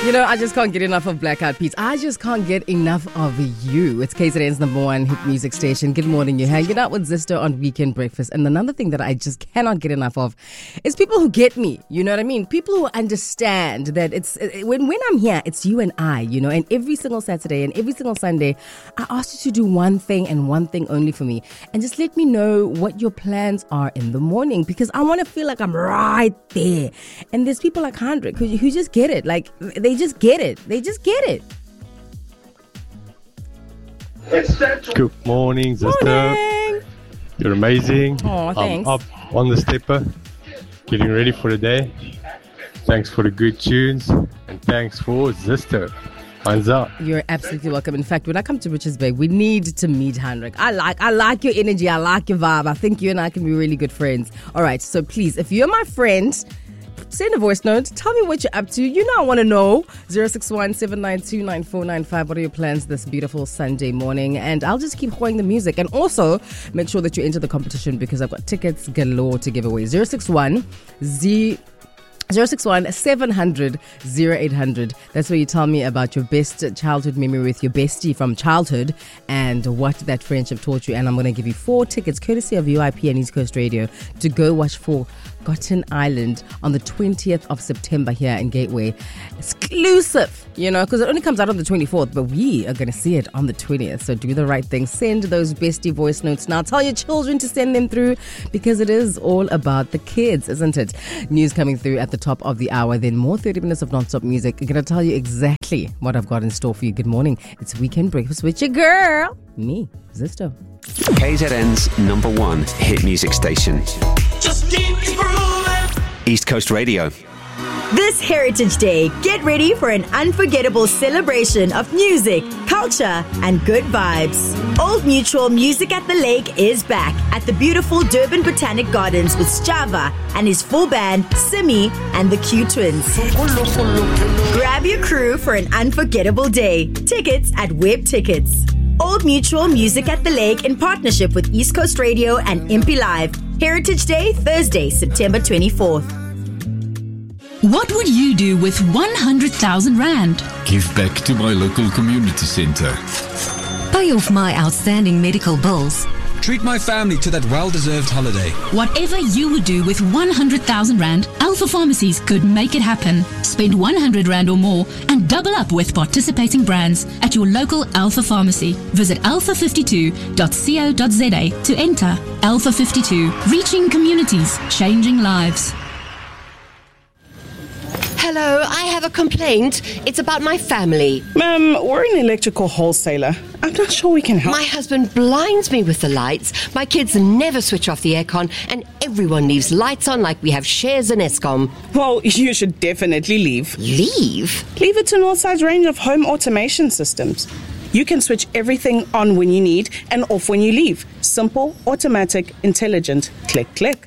You know, I just can't get enough of Blackout Pete's. I just can't get enough of you. It's KZN's number one hit music station. Good morning. You're hanging out with Zisto on Weekend Breakfast. And another thing that I just cannot get enough of is people who get me. You know what I mean? People who understand that it's when I'm here, it's you and I, you know. And every single Saturday and every single Sunday, I ask you to do one thing and one thing only for me. And just let me know what your plans are in the morning, because I want to feel like I'm right there. And there's people like Hendrik who just get it. Like, they just get it. They just get it. Good morning, sister. Morning. You're amazing. Oh, thanks. I'm up on the stepper, getting ready for the day. Thanks for the good tunes, and thanks for Zisto. Hands up. You're absolutely welcome. In fact, when I come to Richards Bay, we need to meet Hendrik. I like your energy. I like your vibe. I think you and I can be really good friends. All right, so please, if you're my friend, send a voice note. Tell me what you're up to. You know I want to know. 061-792-9495. What are your plans this beautiful Sunday morning? And I'll just keep playing the music. And also, make sure that you enter the competition, because I've got tickets galore to give away. 061-700-0800. That's where you tell me about your best childhood memory with your bestie from childhood and what that friendship taught you. And I'm going to give you 4 tickets, courtesy of UIP and East Coast Radio, to go watch Forgotten Island on the 20th of September here in Gateway. Exclusive, you know, because it only comes out on the 24th, but we are going to see it on the 20th. So do the right thing. Send those bestie voice notes now. Tell your children to send them through, because it is all about the kids, isn't it? News coming through at the top of the hour, then more 30 minutes of non-stop music. I'm going to tell you exactly what I've got in store for you. Good morning. It's Weekend Breakfast with your girl, me, Zisto. KZN's number one hit music station. Just keep grooving. East Coast Radio. This Heritage Day, get ready for an unforgettable celebration of music, culture, and good vibes. Old Mutual Music at the Lake is back at the beautiful Durban Botanic Gardens with Sjava and his full band, Simi and the Q Twins. Grab your crew for an unforgettable day. Tickets at Web Tickets. Old Mutual Music at the Lake in partnership with East Coast Radio and Impi Live. Heritage Day, Thursday, September 24th. What would you do with 100,000 Rand? Give back to my local community center. Pay off my outstanding medical bills. Treat my family to that well-deserved holiday. Whatever you would do with 100,000 Rand, Alpha Pharmacies could make it happen. Spend 100 Rand or more and double up with participating brands at your local Alpha Pharmacy. Visit alpha52.co.za to enter. Alpha 52, reaching communities, changing lives. Hello, I have a complaint. It's about my family. Ma'am, we're an electrical wholesaler. I'm not sure we can help. My husband blinds me with the lights. My kids never switch off the aircon, and everyone leaves lights on like we have shares in Eskom. Well, you should definitely leave. Leave? Leave it to Northside's range of home automation systems. You can switch everything on when you need and off when you leave. Simple, automatic, intelligent. Click, click.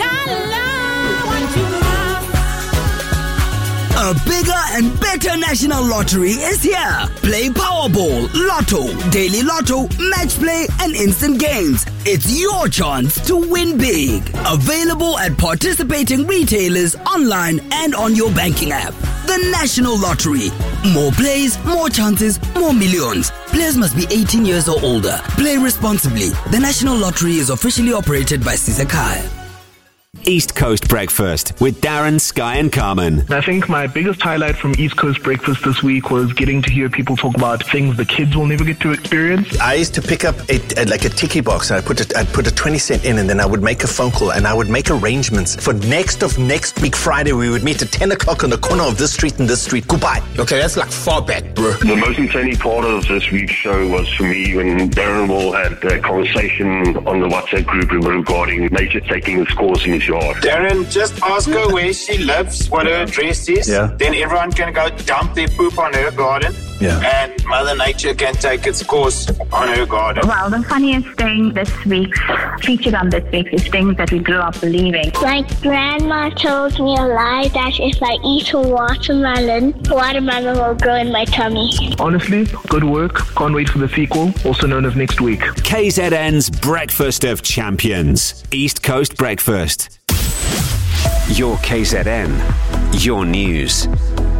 A bigger and better national lottery is here. Play Powerball, Lotto, Daily Lotto, Match Play, and Instant Games. It's your chance to win big. Available at participating retailers, online, and on your banking app. The National Lottery. More plays, more chances, more millions. Players must be 18 years or older. Play responsibly. The National Lottery is officially operated by Sisakai. East Coast Breakfast with Darren, Sky and Carmen. I think my biggest highlight from East Coast Breakfast this week was getting to hear people talk about things the kids will never get to experience. I used to pick up a tiki box, and I'd put a 20 cent in, and then I would make a phone call, and I would make arrangements for next week Friday. We would meet at 10 o'clock on the corner of this street and this street. Goodbye. Okay, that's like far back, bro. The most entertaining part of this week's show was for me when Darren Wall had a conversation on the WhatsApp group regarding nature taking its course in his yard. Darren, just ask her where she lives, what her address is. Yeah. Then everyone can go dump their poop on her garden. Yeah. And Mother Nature can take its course on her garden. Well, the funniest thing featured on this week is things that we grew up believing. Like grandma told me a lie that if I eat a watermelon will grow in my tummy. Honestly, good work. Can't wait for the sequel, also known as next week. KZN's Breakfast of Champions. East Coast Breakfast. Your KZN. Your news.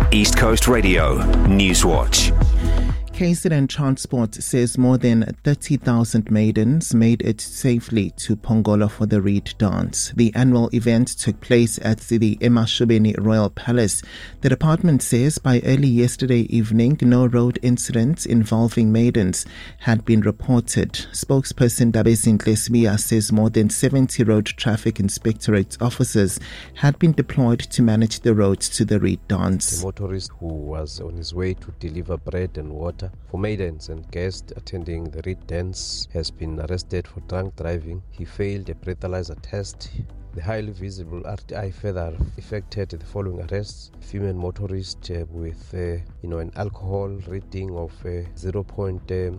East Coast Radio Newswatch. KZN Transport says more than 30,000 maidens made it safely to Pongola for the Reed Dance. The annual event took place at the Emashobeni Royal Palace. The department says by early yesterday evening, no road incidents involving maidens had been reported. Spokesperson Dabezinhle Sibiya says more than 70 road traffic inspectorate officers had been deployed to manage the roads to the Reed Dance. The motorist who was on his way to deliver bread and water for maidens and guests attending the Reed Dance has been arrested for drunk driving. He failed a breathalyzer test. The highly visible RTI further effected the following arrests: female motorist with an alcohol reading of 0.03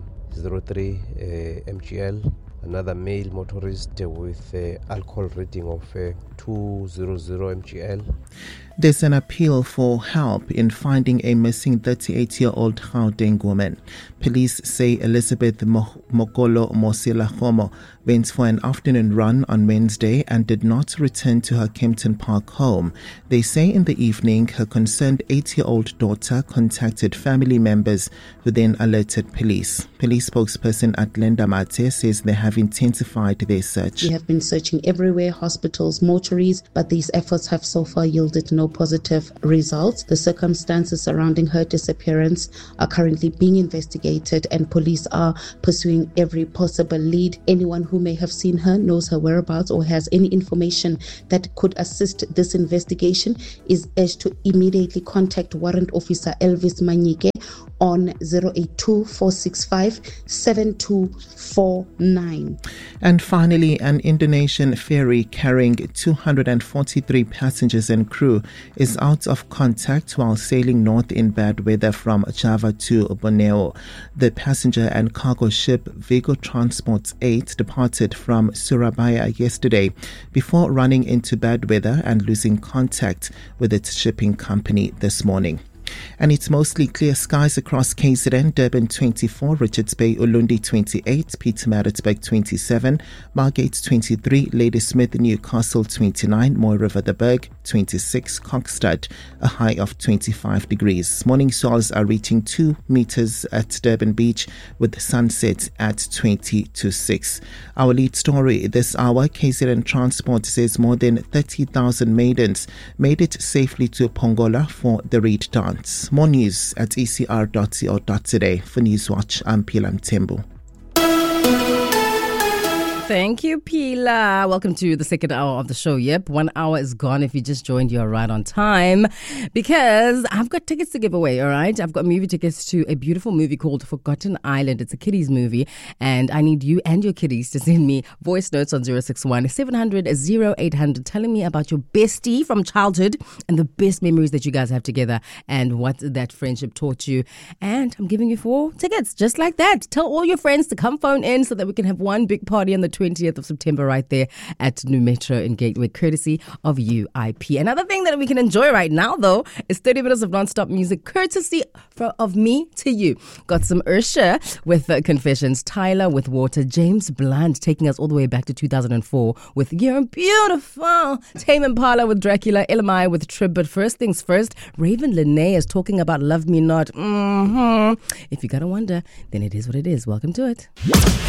mgl. Another male motorist with alcohol reading of 200 mgl. There's an appeal for help in finding a missing 38-year-old Gauteng woman. Police say Elizabeth Mokolo Mosilahomo went for an afternoon run on Wednesday and did not return to her Kempton Park home. They say in the evening her concerned 8-year-old daughter contacted family members who then alerted police. Police spokesperson Atlenda Mate says they have intensified their search. We have been searching everywhere, hospitals, mortuaries, but these efforts have so far yielded no positive results. The circumstances surrounding her disappearance are currently being investigated and police are pursuing every possible lead. Anyone who may have seen her, knows her whereabouts or has any information that could assist this investigation is urged to immediately contact Warrant Officer Elvis Manyike on 082-465-7249. And finally, an Indonesian ferry carrying 243 passengers and crew is out of contact while sailing north in bad weather from Java to Borneo. The passenger and cargo ship Vigo Transport 8 departed from Surabaya yesterday before running into bad weather and losing contact with its shipping company this morning. And it's mostly clear skies across KZN, Durban 24, Richards Bay, Ulundi 28, Pietermaritzburg 27, Margate 23, Ladysmith, Newcastle 29, Mooiriver 26, Kokstad, a high of 25 degrees. Morning swells are reaching 2 meters at Durban Beach with sunset at 20 to 6. Our lead story this hour, KZN Transport says more than 30,000 maidens made it safely to Pongola for the Reed Dance. More news at ecr.co.za. For Newswatch, I'm Pila Mtembu. Thank you, Pila. Welcome to the second hour of the show. Yep, 1 hour is gone. If you just joined, you're right on time because I've got tickets to give away, all right? I've got movie tickets to a beautiful movie called Forgotten Island. It's a kiddies movie, and I need you and your kiddies to send me voice notes on 061-700-0800 telling me about your bestie from childhood and the best memories that you guys have together and what that friendship taught you. And I'm giving you 4 tickets just like that. Tell all your friends to come phone in so that we can have one big party on the 20th of September right there at New Metro in Gateway, courtesy of UIP. Another thing that we can enjoy right now, though, is 30 minutes of non-stop music, courtesy of me to you. Got some Ursha with Confessions, Tyler with Water, James Blunt taking us all the way back to 2004 with You're Beautiful, Tame Impala with Dracula, LMI with Trib. But first things first, Raven Lene is talking about Love Me Not. If you gotta wonder, then it is what it is. Welcome to it.